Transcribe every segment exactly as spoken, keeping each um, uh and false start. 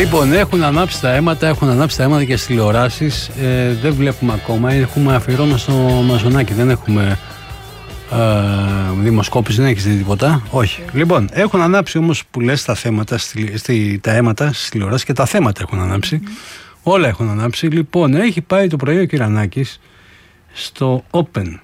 Λοιπόν, έχουν ανάψει τα αίματα, έχουν ανάψει τα αίματα και στις τηλεοράσεις. Ε, δεν βλέπουμε ακόμα. Έχουμε αφιερώμα στο Μαζονάκι. Δεν έχουμε ε, δημοσκόπηση, δεν έχεις δει τίποτα. Όχι. Λοιπόν, έχουν ανάψει όμως που λες τα θέματα, στη, στη, τα αίματα στις τηλεοράσεις και τα θέματα έχουν ανάψει. Mm-hmm. Όλα έχουν ανάψει. Λοιπόν, έχει πάει το πρωί ο Κυρανάκης στο Open.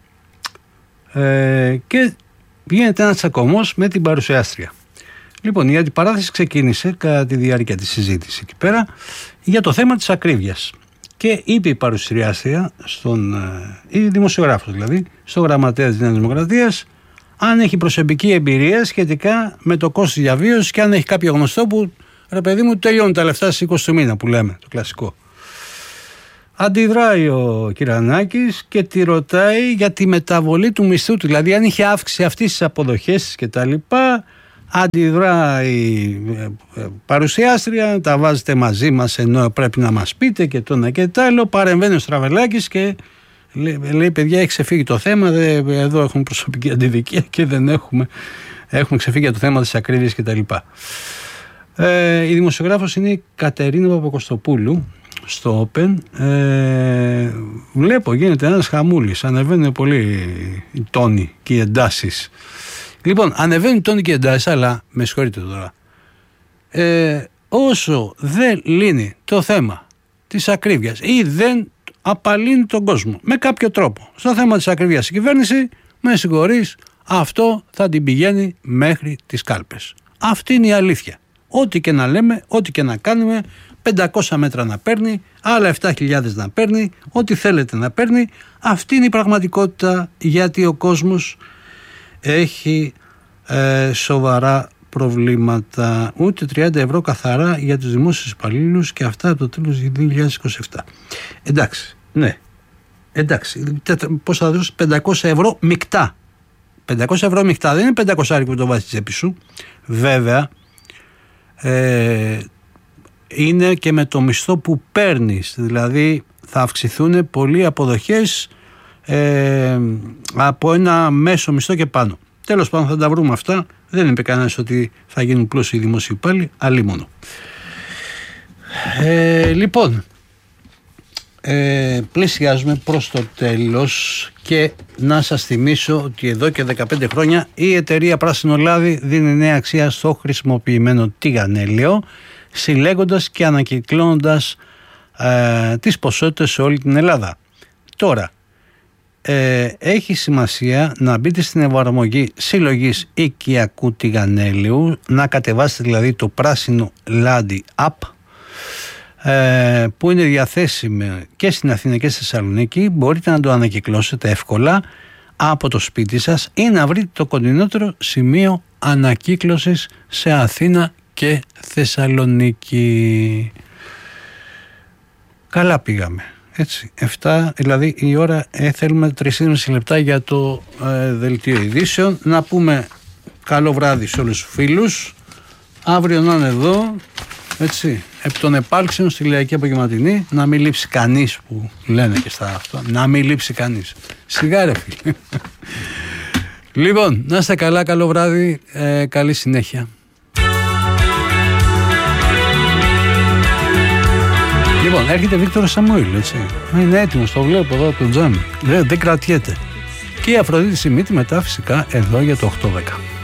Ε, και γίνεται ένας τσακωμός με την παρουσιάστρια. Λοιπόν, η αντιπαράθεση ξεκίνησε κατά τη διάρκεια της συζήτησης εκεί πέρα για το θέμα της ακρίβειας. Και είπε η παρουσιάστρια, στον, η δημοσιογράφος δηλαδή, στον γραμματέα της Νέας Δημοκρατίας, αν έχει προσωπική εμπειρία σχετικά με το κόστος διαβίωσης και αν έχει κάποιο γνωστό που, ρε παιδί μου, τελειώνουν τα λεφτά στις είκοσι του μήνα που λέμε, το κλασικό. Αντιδράει ο Κυρανάκης και τη ρωτάει για τη μεταβολή του μισθού του, δηλαδή αν είχε αύξηση αυτής της αποδοχές και τα λοιπά. Αντιδράει η παρουσιάστρια, τα βάζετε μαζί μας ενώ πρέπει να μας πείτε και το ένα και το άλλο. Παρεμβαίνει ο Στραβελάκης και λέει, λέει παιδιά, έχει ξεφύγει το θέμα, εδώ έχουμε προσωπική αντιδικία και δεν έχουμε, έχουμε ξεφύγει για το θέμα της ακρίβειας και τα λοιπά. Ε, η δημοσιογράφος είναι η Κατερίνα Παπακοστοπούλου στο Open. Ε, βλέπω γίνεται ένας χαμούλης, ανεβαίνουν πολύ οι τόνοι και οι εντάσεις. Λοιπόν, ανεβαίνουν τόνοι και εντάσεις, αλλά με συγχωρείτε τώρα. Ε, όσο δεν λύνει το θέμα της ακρίβειας ή δεν απαλύνει τον κόσμο με κάποιο τρόπο στο θέμα της ακρίβειας η κυβέρνηση, με συγχωρείς, αυτό θα την πηγαίνει μέχρι τις κάλπες. Αυτή είναι η αλήθεια. Ό,τι και να λέμε, ό,τι και να κάνουμε, πεντακόσια μέτρα να παίρνει, άλλα επτά χιλιάδες να παίρνει, ό,τι θέλετε να παίρνει. Αυτή είναι η πραγματικότητα, γιατί ο κόσμος έχει ε, σοβαρά προβλήματα. Ούτε τριάντα ευρώ καθαρά για τους δημόσιους υπαλλήλους και αυτά από το τέλος του δύο χιλιάδες είκοσι επτά. Εντάξει, ναι. Εντάξει, πώς θα δώσεις πεντακόσια ευρώ μεικτά. πεντακόσια ευρώ μεικτά, δεν είναι πεντακόσια που το βάζεις στη τσέπη σου. Βέβαια, ε, είναι και με το μισθό που παίρνεις. Δηλαδή, θα αυξηθούν πολλοί αποδοχές Ε, από ένα μέσο μισθό και πάνω. Τέλος πάντων θα τα βρούμε αυτά. Δεν είπε κανένας ότι θα γίνουν πλούσιοι οι δημόσιοι υπάλληλοι, αλίμονο. Ε, λοιπόν, ε, πλησιάζουμε προς το τέλος και να σας θυμίσω ότι εδώ και δεκαπέντε χρόνια η εταιρεία Πράσινο Λάδι δίνει νέα αξία στο χρησιμοποιημένο τηγανέλαιο, συλλέγοντας και ανακυκλώνοντας ε, τις ποσότητες σε όλη την Ελλάδα. Τώρα, Ε, έχει σημασία να μπείτε στην εφαρμογή συλλογής οικιακού τηγανέλαιου, να κατεβάσετε δηλαδή το Πράσινο Λάδι app, ε, που είναι διαθέσιμο και στην Αθήνα και στη Θεσσαλονίκη. Μπορείτε να το ανακυκλώσετε εύκολα από το σπίτι σας ή να βρείτε το κοντινότερο σημείο ανακύκλωσης σε Αθήνα και Θεσσαλονίκη. Καλά πήγαμε. Έτσι, εφτά, δηλαδή η ώρα, ε, θέλουμε τρία και μισό λεπτά για το ε, δελτίο ειδήσεων. Να πούμε καλό βράδυ σε όλους τους φίλους. Αύριο να είναι εδώ, έτσι, επί των επάλξεων στη Λαϊκή Απογευματινή. Να μην λείψει κανείς, που λένε και στα αυτό. Να μην λείψει κανείς. Σιγά ρε φίλε. Λοιπόν, να είστε καλά, καλό βράδυ, ε, καλή συνέχεια. Λοιπόν, έρχεται Βίκτορος Σαμουήλ, έτσι. Είναι έτοιμος, το βλέπω εδώ από το τζάμι. Δεν, δεν κρατιέται. Και η Αφροδίτη Σιμίτη μετά φυσικά εδώ για το οκτώ δέκα.